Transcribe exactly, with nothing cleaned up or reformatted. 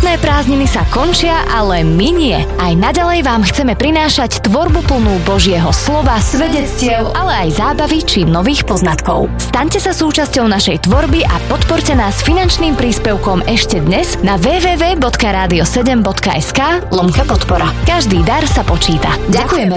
Letné prázdniny sa končia, ale my nie. Aj naďalej vám chceme prinášať tvorbu plnú Božieho slova, svedectiev, ale aj zábavy či nových poznatkov. Staňte sa súčasťou našej tvorby a podporte nás finančným príspevkom ešte dnes na w w w bodka radio sedem bodka es ka lomka podpora. Každý dar sa počíta. Ďakujeme